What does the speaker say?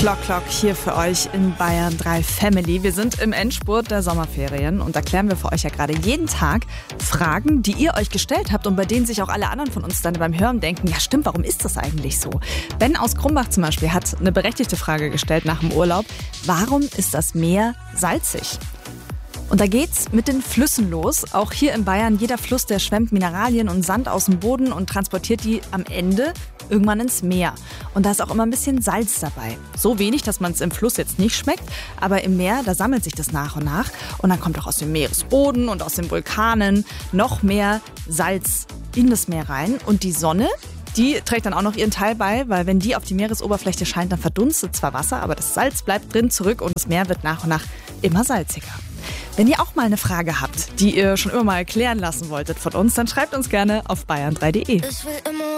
Clock hier für euch in Bayern 3 Family. Wir sind im Endspurt der Sommerferien und da klären wir für euch ja gerade jeden Tag Fragen, die ihr euch gestellt habt und bei denen sich auch alle anderen von uns dann beim Hören denken, ja stimmt, warum ist das eigentlich so? Ben aus Krumbach zum Beispiel hat eine berechtigte Frage gestellt nach dem Urlaub. Warum ist das Meer salzig? Und da geht's mit den Flüssen los. Auch hier in Bayern, jeder Fluss, der schwemmt Mineralien und Sand aus dem Boden und transportiert die am Ende irgendwann ins Meer. Und da ist auch immer ein bisschen Salz dabei. So wenig, dass man es im Fluss jetzt nicht schmeckt, aber im Meer, da sammelt sich das nach und nach. Und dann kommt auch aus dem Meeresboden und aus den Vulkanen noch mehr Salz in das Meer rein. Und die Sonne, die trägt dann auch noch ihren Teil bei, weil wenn die auf die Meeresoberfläche scheint, dann verdunstet zwar Wasser, aber das Salz bleibt drin zurück und das Meer wird nach und nach immer salziger. Wenn ihr auch mal eine Frage habt, die ihr schon immer mal klären lassen wolltet von uns, dann schreibt uns gerne auf bayern3.de.